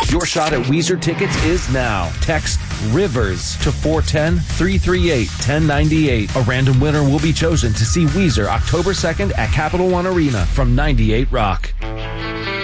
Your shot at Weezer tickets is now. Text RIVERS to 410-338-1098. A random winner will be chosen to see Weezer October 2nd at Capital One Arena from 98 Rock.